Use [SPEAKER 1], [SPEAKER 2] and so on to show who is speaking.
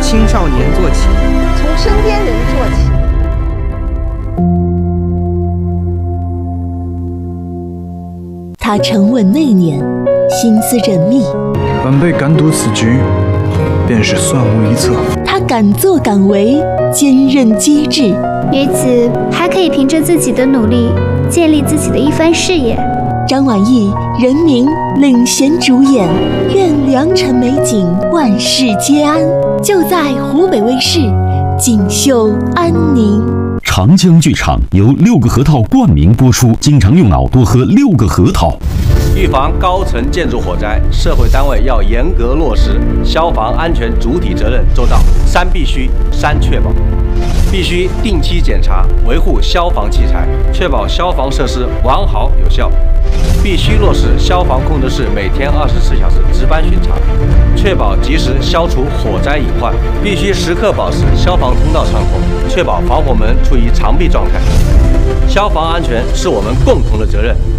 [SPEAKER 1] 青少年做起，
[SPEAKER 2] 从身边人做起。
[SPEAKER 3] 他沉稳内敛，心思缜密。
[SPEAKER 4] 晚辈敢赌此局，便是算无一策。
[SPEAKER 3] 他敢作敢为，坚韧机智。
[SPEAKER 5] 于此还可以凭着自己的努力，建立自己的一番事业。
[SPEAKER 3] 张晚意、任明领衔主演，愿良辰美景万事皆安，就在湖北卫视锦绣安宁。
[SPEAKER 6] 长江剧场由6个核桃冠名播出，经常用脑多喝6个核桃。
[SPEAKER 7] 预防高层建筑火灾，社会单位要严格落实消防安全主体责任做到3必须3确保。必须定期检查维护消防器材，确保消防设施完好有效。必须落实消防控制室每天24小时值班巡查，确保及时消除火灾隐患。必须时刻保持消防通道畅通，确保防火门处于常闭状态。消防安全是我们共同的责任。